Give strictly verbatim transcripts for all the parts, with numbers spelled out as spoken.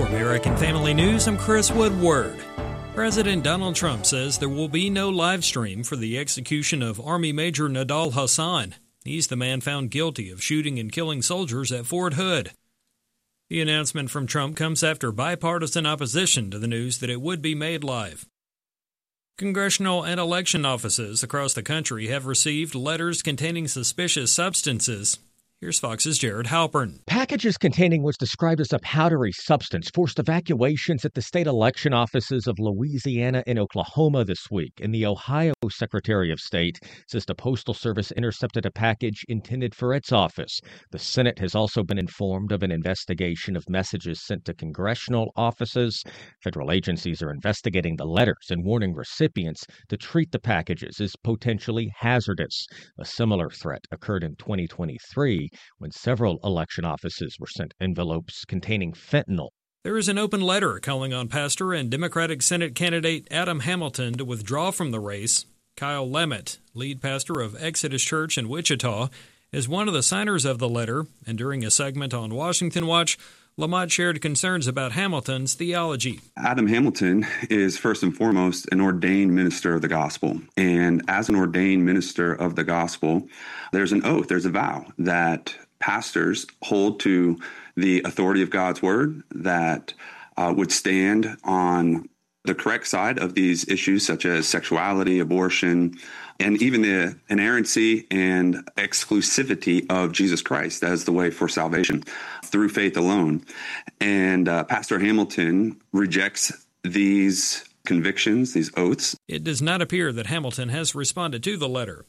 American Family News, I'm Chris Woodward. President Donald Trump says there will be no live stream for the execution of Army Major Nidal Hasan. He's the man found guilty of shooting and killing soldiers at Fort Hood. The announcement from Trump comes after bipartisan opposition to the news that it would be made live. Congressional and election offices across the country have received letters containing suspicious substances. Here's Fox's Jared Halpern. Packages containing what's described as a powdery substance forced evacuations at the state election offices of Louisiana and Oklahoma this week. And the Ohio Secretary of State says the Postal Service intercepted a package intended for its office. The Senate has also been informed of an investigation of messages sent to congressional offices. Federal agencies are investigating the letters and warning recipients to treat the packages as potentially hazardous. A similar threat occurred in twenty twenty-three. When several election offices were sent envelopes containing fentanyl. There is an open letter calling on pastor and Democratic Senate candidate Adam Hamilton to withdraw from the race. Kyle Lemmet, lead pastor of Exodus Church in Wichita, is one of the signers of the letter, and during a segment on Washington Watch, Lamont shared concerns about Hamilton's theology. Adam Hamilton is first and foremost an ordained minister of the gospel. And as an ordained minister of the gospel, there's an oath, there's a vow that pastors hold to the authority of God's word, that uh, would stand on the correct side of these issues such as sexuality, abortion, and even the inerrancy and exclusivity of Jesus Christ as the way for salvation through faith alone. And uh, Pastor Hamilton rejects these convictions, these oaths. It does not appear that Hamilton has responded to the letter.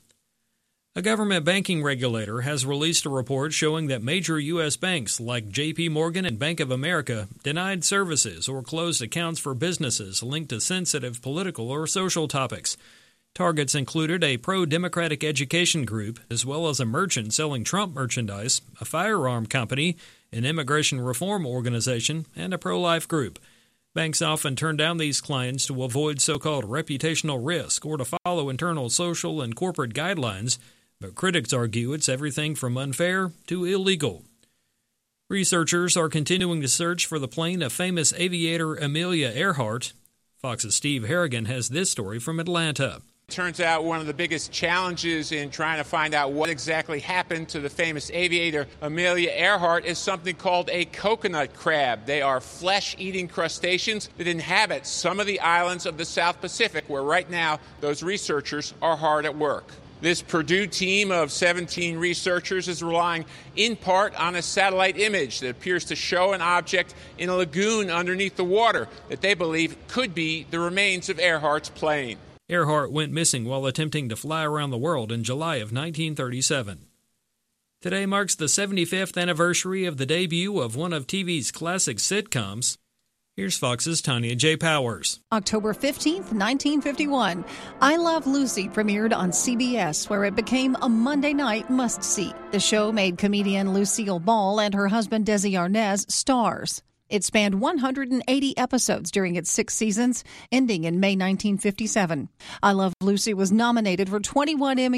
A government banking regulator has released a report showing that major U S banks like J P Morgan and Bank of America denied services or closed accounts for businesses linked to sensitive political or social topics. Targets included a pro-democratic education group, as well as a merchant selling Trump merchandise, a firearm company, an immigration reform organization, and a pro-life group. Banks often turn down these clients to avoid so-called reputational risk or to follow internal social and corporate guidelines, but critics argue it's everything from unfair to illegal. Researchers are continuing to search for the plane of famous aviator Amelia Earhart. Fox's Steve Harrigan has this story from Atlanta. Turns out one of the biggest challenges in trying to find out what exactly happened to the famous aviator Amelia Earhart is something called a coconut crab. They are flesh-eating crustaceans that inhabit some of the islands of the South Pacific, where right now those researchers are hard at work. This Purdue team of seventeen researchers is relying in part on a satellite image that appears to show an object in a lagoon underneath the water that they believe could be the remains of Earhart's plane. Earhart went missing while attempting to fly around the world in July of nineteen thirty-seven. Today marks the seventy-fifth anniversary of the debut of one of T V's classic sitcoms. Here's Fox's Tanya J. Powers. October fifteenth, nineteen fifty-one, I Love Lucy premiered on C B S, where it became a Monday night must-see. The show made comedian Lucille Ball and her husband Desi Arnaz stars. It spanned one hundred eighty episodes during its six seasons, ending in May nineteen fifty-seven. I Love Lucy was nominated for twenty-one Emmy